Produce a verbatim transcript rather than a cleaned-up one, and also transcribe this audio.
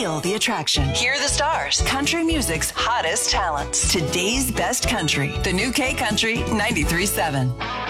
Feel the attraction. Hear the stars. Country music's hottest talents. Today's best country. The new K Country ninety-three point seven.